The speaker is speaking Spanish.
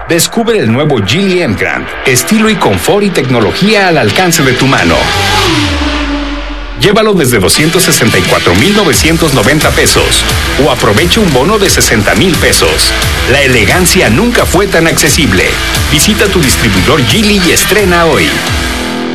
Descubre el nuevo Geely M-Grand, estilo y confort y tecnología al alcance de tu mano. Llévalo desde 264,990 pesos o aprovecha un bono de 60,000 pesos. La elegancia nunca fue tan accesible. Visita tu distribuidor Geely y estrena hoy.